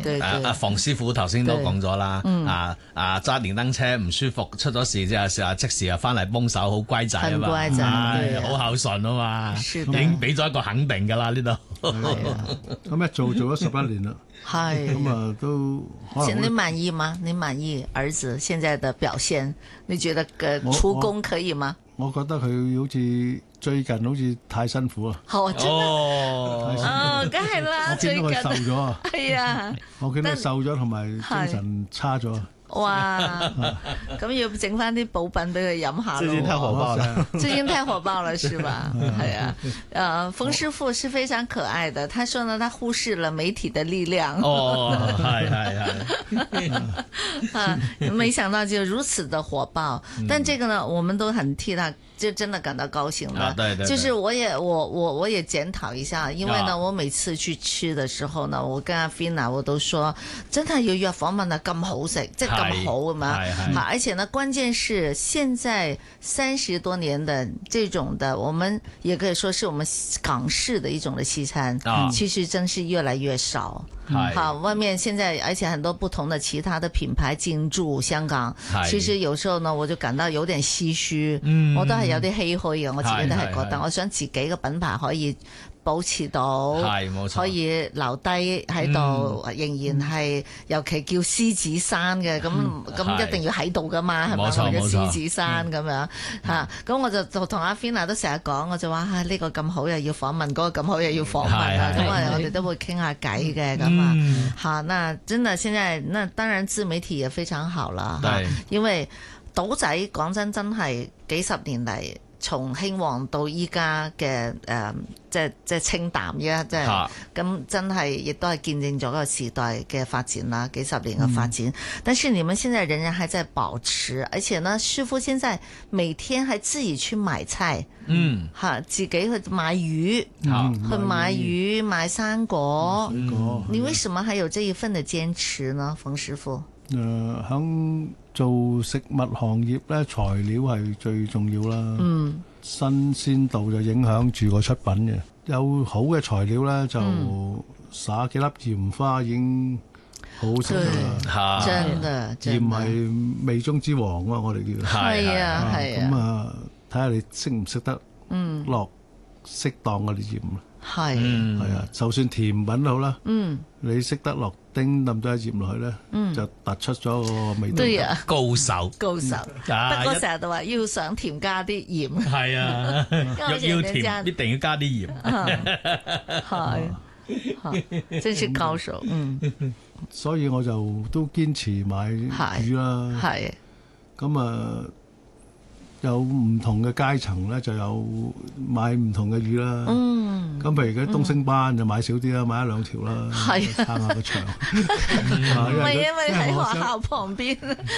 對， 阿馮師傅頭先都講咗啦，揸電單車唔舒服出咗事之後，即時又翻嚟幫手，好乖仔啊嘛，好孝順啊嘛，已經俾咗一個肯定㗎啦呢度。 咁做咗11年啦， 係咁啊都可能。 你滿意嗎？你滿意兒子現在的表現？你覺得出工可以嗎？ 我覺得佢好似最近好似太辛苦啊！ 梗係啦， 我見到佢瘦咗啊！ 係啊， 我見到佢瘦咗，同埋精神差咗。 哇！咁要整翻啲補品俾佢飲下咯。 最近太火爆了， 最近太火爆了，是吧？係啊，馮師傅是非常可愛的。他說呢，他忽視了媒體的力量。沒想到就如此的火爆。但這個呢，我們都很替他，就真的感到高興了。 對， 就是我也檢討一下，因為呢，我每次去吃的時候呢，我跟阿 Fina 我都說，真係要約訪問啊，咁好食，即係咁好啊嘛。好，而且呢，關鍵是現在30多年的這種的，我們也可以說是我們港式的一種的西餐，其實真是越來越少。好，外面現在而且很多不同的其他的品牌進駐香港，其實有時候呢，我就感到有點唏噓，我都係有啲唏噓嘅，我自己都係覺得，我想自己嘅品牌可以保持到，可以留低喺度，仍然係，尤其叫獅子山嘅，咁一定要喺度噶嘛，係咪？我嘅獅子山咁樣嚇，咁我就同阿 Fina 都成日講，我就話呢個咁好又要訪問，嗰個咁好又要訪問啊，咁我哋都會傾下偈嘅咁啊。好，那真的現在，那當然自媒體也非常好啦，因為島仔講真係幾十年嚟，從興旺到依家嘅即係清淡嘅，即係咁真係亦都係見證咗個時代嘅發展啦，幾十年嘅發展。但是你們現在仍然還在保持，而且呢，師傅現在每天還自己去買菜，自己去買魚，去買魚買生果。你為什麼還有這一份的堅持呢，馮師傅？ 響做食物行業咧，材料係最重要啦。新鮮度就影響住個出品嘅。有好嘅材料咧，就撒幾粒鹽花已經好好食啦。 真的， 鹽係味中之王啊！我哋叫。 係啊， 咁啊，睇下你識唔識得落適當嗰啲鹽。係啊，就算甜品好啦，你識得落丁咁多鹽落去咧，就突出咗個味道。 對啊， 高手。不過成日都話要想甜加啲鹽。係啊，要甜一定要加啲鹽。 係，真是高手。 所以我就都堅持買魚啦。係。咁啊。有唔同嘅階層咧，就有買唔同嘅魚啦。咁譬如嗰啲東星斑就買少啲啦，買1、2條啦，撐下個場。 唔係因為喺學校旁邊。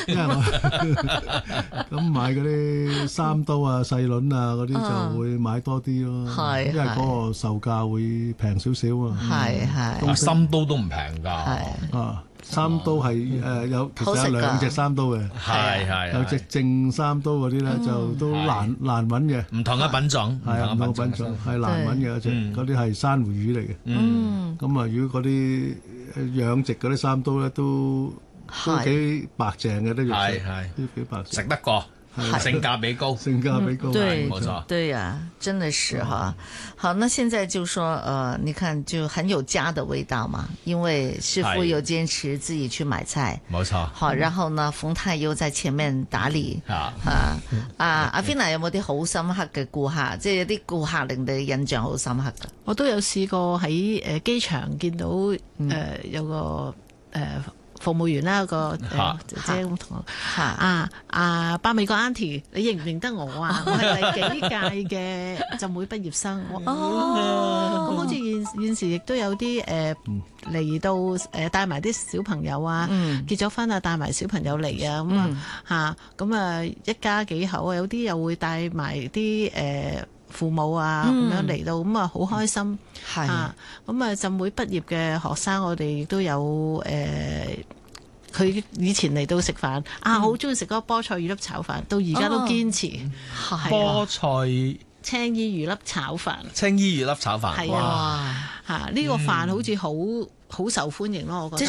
咁買嗰啲三刀啊、細輪啊嗰啲就會買多啲咯。因為嗰個售價會平少少啊。 係。深刀都唔平㗎。 三刀係有，其實有2隻三刀嘅，有隻正三刀嗰啲咧就都難揾嘅， 唔同嘅品種， 唔同品種係難揾嘅，嗰啲係珊瑚魚嚟嘅。咁啊，如果嗰啲養殖嗰啲三刀咧都幾白淨嘅，都幾白淨， 食得過。性價比高， 對， 冇錯， 對呀，真的是哈。好，那現在就說，你看就很有家的味道嘛，因為師傅有堅持自己去買菜， 冇錯。 好，然後呢，馮太又在前面打理。阿 Fina 有冇啲好深刻嘅顧客？即係有啲顧客令你印象好深刻嘅？ 我都有試過喺機場見到有個服務員啦，個姐姐咁同我巴美國 Auntie， 你認唔認得我啊？我係第幾屆嘅浸會畢業生。咁好似現時亦都有啲嚟到帶埋啲小朋友啊，結咗婚啊，帶埋小朋友嚟啊，咁啊一家幾口啊，有啲又會帶埋啲父母啊咁樣嚟到，咁啊好開心。咁啊浸會畢業嘅學生，我哋亦都有佢以前嚟到食飯好中意食嗰個菠菜魚粒炒飯，到而家都堅持。 菠菜青衣魚粒炒飯， 青衣魚粒炒飯， 係啊，呢個飯好似好受歡迎咯，我覺得。